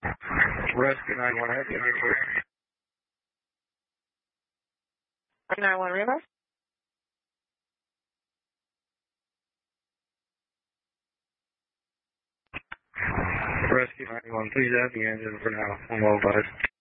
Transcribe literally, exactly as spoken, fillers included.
Rescue nine one, have you report? nine one River. Rescue nine one, please have the engine for now. I'm well advised.